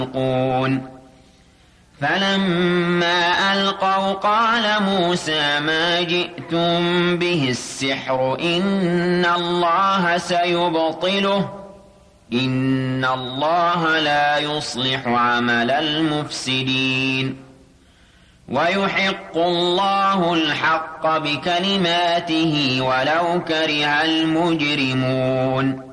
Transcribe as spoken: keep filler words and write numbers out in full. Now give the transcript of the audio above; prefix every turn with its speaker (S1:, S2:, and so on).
S1: فلما ألقوا قال موسى ما جئتم به السحر إن الله سيبطله إن الله لا يصلح عمل المفسدين ويحق الله الحق بكلماته ولو كره المجرمون